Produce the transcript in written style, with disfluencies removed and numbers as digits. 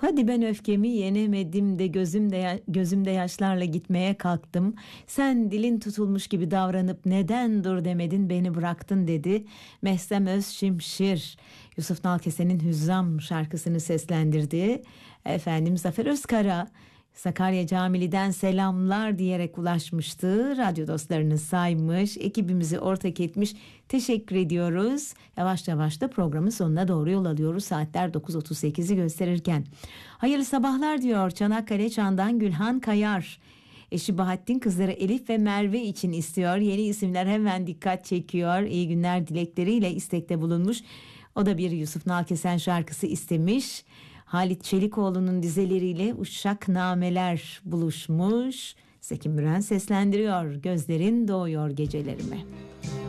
Hadi ben öfkemi yenemedim de gözümde yaşlarla gitmeye kalktım. Sen dilin tutulmuş gibi davranıp neden dur demedin beni bıraktın dedi. Meslem Özşimşir Yusuf Nalkese'nin Hüzzam şarkısını seslendirdi. Efendim Zafer Özkara Sakarya Camili'den selamlar diyerek ulaşmıştı. Radyo dostlarını saymış, ekibimizi ortak etmiş. Teşekkür ediyoruz. Yavaş yavaş da programın sonuna doğru yol alıyoruz. Saatler 9.38'i gösterirken. Hayırlı sabahlar diyor Çanakkale Çan'dan Gülhan Kayar. Eşi Bahattin kızları Elif ve Merve için istiyor. Yeni isimler hemen dikkat çekiyor. İyi günler dilekleriyle istekte bulunmuş. O da bir Yusuf Nalkesen şarkısı istemiş. Halit Çelikoğlu'nun dizeleriyle Uşak Nameler buluşmuş. Zeki Müren seslendiriyor. Gözlerin doğuyor gecelerime.